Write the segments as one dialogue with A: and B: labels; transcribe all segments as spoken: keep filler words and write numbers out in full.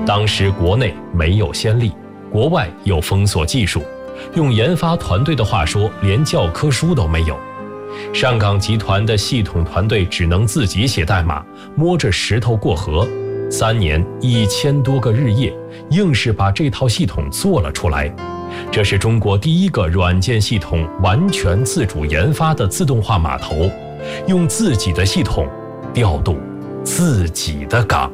A: 当时国内没有先例，国外又封锁技术，用研发团队的话说，连教科书都没有。上港集团的系统团队只能自己写代码，摸着石头过河。三年一千多个日夜，硬是把这套系统做了出来。这是中国第一个软件系统完全自主研发的自动化码头，用自己的系统调度自己的港。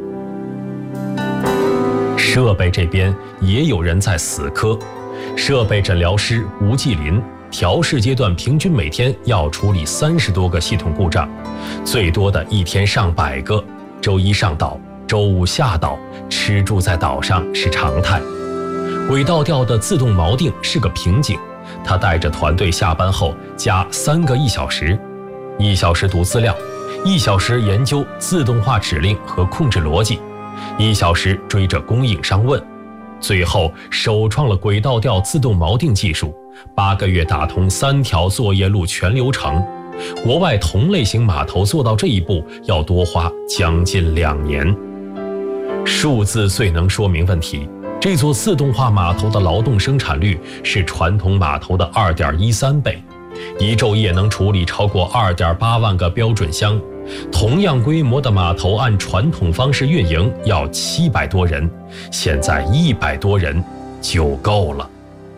A: 设备这边也有人在死磕，设备诊疗师吴继林调试阶段平均每天要处理三十多个系统故障，最多的一天上百个，周一上岛，周五下岛，吃住在岛上是常态。轨道调的自动锚定是个瓶颈，他带着团队下班后加三个一小时，一小时读资料，一小时研究自动化指令和控制逻辑，一小时追着供应商问，最后首创了轨道调自动锚定技术，八个月打通三条作业路全流程。国外同类型码头做到这一步要多花将近两年。数字最能说明问题，这座自动化码头的劳动生产率是传统码头的 二点一三 倍，一昼夜能处理超过 二点八万个标准箱。同样规模的码头按传统方式运营要七百多人，现在一百多人就够了。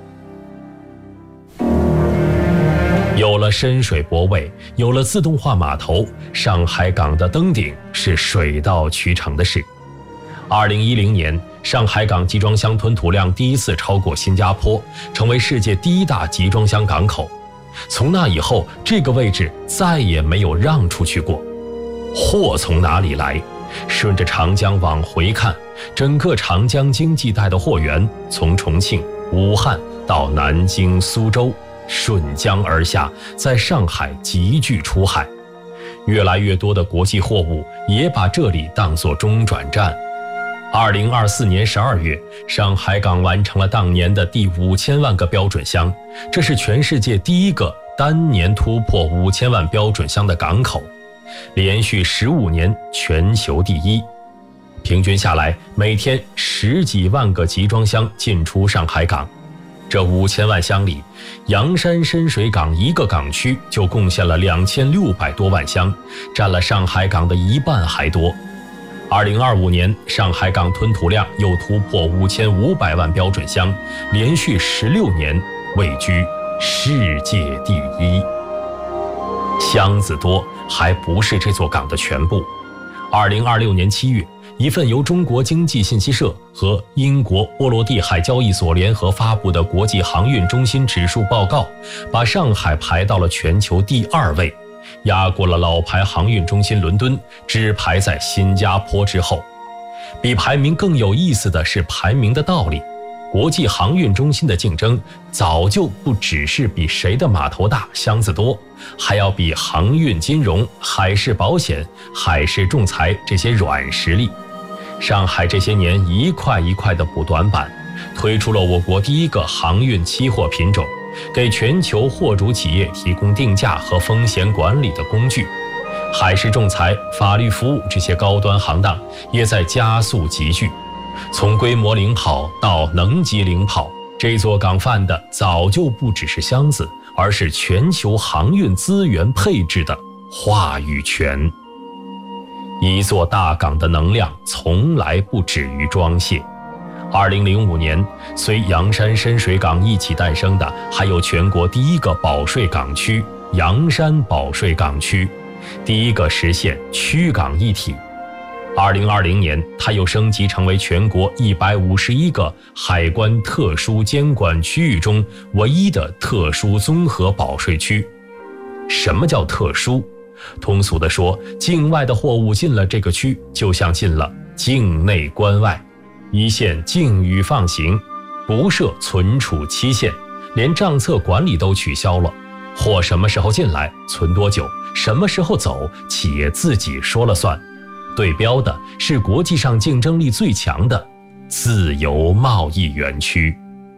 A: 有了深水泊位，有了自动化码头，上海港的登顶是水到渠成的事。二零一零年，上海港集装箱吞吐量第一次超过新加坡，成为世界第一大集装箱港口。从那以后，这个位置再也没有让出去过。货从哪里来？顺着长江往回看，整个长江经济带的货源从重庆、武汉到南京、苏州，顺江而下，在上海急剧出海。越来越多的国际货物也把这里当作中转站。二零二四年十二月，上海港完成了当年的第五千万个标准箱，这是全世界第一个单年突破五千万标准箱的港口，连续十五年全球第一。平均下来，每天十几万个集装箱进出上海港。这五千万箱里，洋山深水港一个港区就贡献了两千六百多万箱，占了上海港的一半还多。二零二五年，上海港吞吐量又突破五千五百万标准箱，连续十六年位居世界第一。箱子多还不是这座港的全部。二零二六年七月，一份由中国经济信息社和英国波罗的海交易所联合发布的国际航运中心指数报告，把上海排到了全球第二位，压过了老牌航运中心伦敦，只排在新加坡之后。比排名更有意思的是排名的道理。国际航运中心的竞争早就不只是比谁的码头大箱子多，还要比航运金融、海事保险、海事仲裁这些软实力。上海这些年一块一块的补短板，推出了我国第一个航运期货品种，给全球货主企业提供定价和风险管理的工具。海事仲裁、法律服务这些高端行当也在加速集聚。从规模领跑到能级领跑，这座港贩的早就不只是箱子，而是全球航运资源配置的话语权。一座大港的能量从来不止于装卸。二零零五年，随洋山深水港一起诞生的，还有全国第一个保税港区——洋山保税港区，第一个实现区港一体。二零二零年，它又升级成为全国一百五十一个海关特殊监管区域中唯一的特殊综合保税区。什么叫特殊？通俗地说，境外的货物进了这个区，就像进了境内关外，一线禁语放行，不设存储期限，连账册管理都取消了。货什么时候进来，存多久，什么时候走，企业自己说了算。对标的是国际上竞争力最强的自由贸易园区。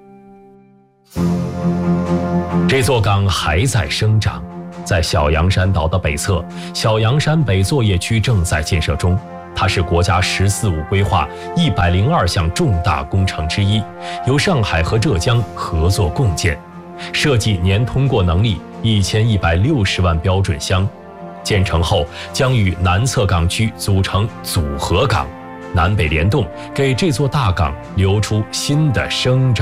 A: 这座港还在生长，在小洋山岛的北侧，小洋山北作业区正在建设中。 它是国家“十四五”规划一百零二项重大工程之一，由上海和浙江合作共建，设计年通过能力一千一百六十万标准箱。建成后将与南侧港区组成组合港，南北联动，给这座大港留出新的生长